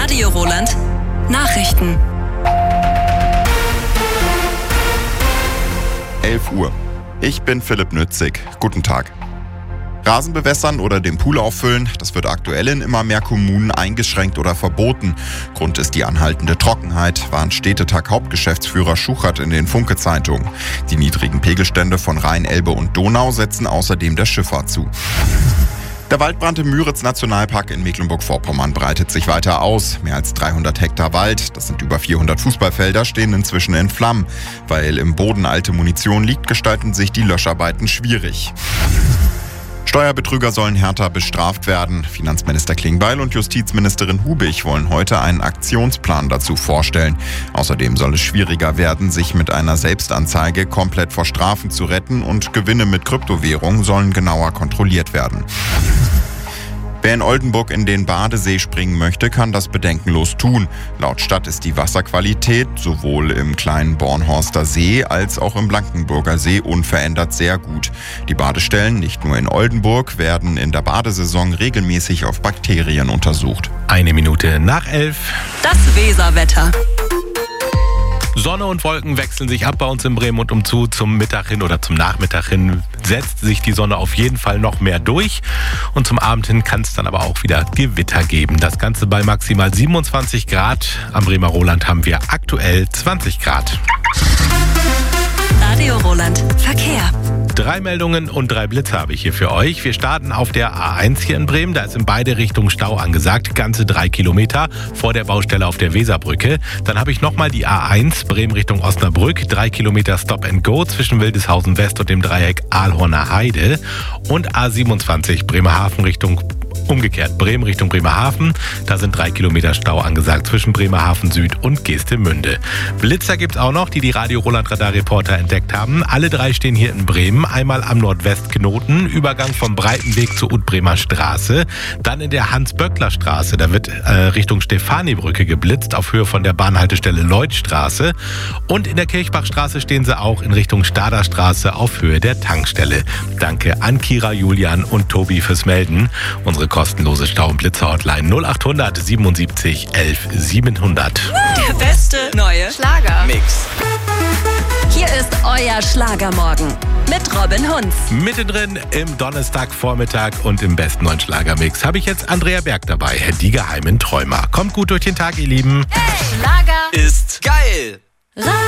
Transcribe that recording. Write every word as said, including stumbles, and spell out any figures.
Radio Roland. Nachrichten. elf Uhr. Ich bin Philipp Nützig. Guten Tag. Rasen bewässern oder den Pool auffüllen, das wird aktuell in immer mehr Kommunen eingeschränkt oder verboten. Grund ist die anhaltende Trockenheit, warnt Städtetag-Hauptgeschäftsführer Schuchert in den Funke-Zeitungen. Die niedrigen Pegelstände von Rhein, Elbe und Donau setzen außerdem der Schifffahrt zu. Der Waldbrand im Müritz-Nationalpark in Mecklenburg-Vorpommern breitet sich weiter aus. Mehr als dreihundert Hektar Wald, das sind über vierhundert Fußballfelder, stehen inzwischen in Flammen. Weil im Boden alte Munition liegt, gestalten sich die Löscharbeiten schwierig. Steuerbetrüger sollen härter bestraft werden. Finanzminister Klingbeil und Justizministerin Hubig wollen heute einen Aktionsplan dazu vorstellen. Außerdem soll es schwieriger werden, sich mit einer Selbstanzeige komplett vor Strafen zu retten, und Gewinne mit Kryptowährung sollen genauer kontrolliert werden. Wer in Oldenburg in den Badesee springen möchte, kann das bedenkenlos tun. Laut Stadt ist die Wasserqualität sowohl im kleinen Bornhorster See als auch im Blankenburger See unverändert sehr gut. Die Badestellen, nicht nur in Oldenburg, werden in der Badesaison regelmäßig auf Bakterien untersucht. Eine Minute nach elf. Das Weserwetter. Sonne und Wolken wechseln sich ab bei uns in Bremen und umzu. Zum Mittag hin oder zum Nachmittag hin setzt sich die Sonne auf jeden Fall noch mehr durch. Und zum Abend hin kann es dann aber auch wieder Gewitter geben. Das Ganze bei maximal siebenundzwanzig Grad. Am Bremer Roland haben wir aktuell zwanzig Grad. Radio Roland. Verkehr. Drei Meldungen und drei Blitze habe ich hier für euch. Wir starten auf der A eins hier in Bremen. Da ist in beide Richtungen Stau angesagt. Ganze drei Kilometer vor der Baustelle auf der Weserbrücke. Dann habe ich nochmal die A eins Bremen Richtung Osnabrück. Drei Kilometer Stop and Go zwischen Wildeshausen West und dem Dreieck Ahlhorner Heide. Und A siebenundzwanzig Bremerhaven Richtung Umgekehrt, Bremen Richtung Bremerhaven, da sind drei Kilometer Stau angesagt zwischen Bremerhaven Süd und Geestemünde. Blitzer gibt's auch noch, die die Radio Roland Radar-Reporter entdeckt haben. Alle drei stehen hier in Bremen, einmal am Nordwestknoten, Übergang vom Breitenweg zur Utbremer Straße, dann in der Hans-Böckler-Straße, da wird äh, Richtung Stefanibrücke geblitzt, auf Höhe von der Bahnhaltestelle Lloydstraße, und in der Kirchbachstraße stehen sie auch in Richtung Staderstraße auf Höhe der Tankstelle. Danke an Kira, Julian und Tobi fürs Melden. Unsere kostenlose Stau- und Blitzer-Hotline null achthundert siebenundsiebzig elf siebenhundert. Der beste neue Schlager-Mix. Hier ist euer Schlagermorgen mit Robin Hunz. Mittendrin im Donnerstagvormittag und im besten neuen Schlagermix habe ich jetzt Andrea Berg dabei, die geheimen Träumer. Kommt gut durch den Tag, ihr Lieben. Hey, Schlager Ist geil.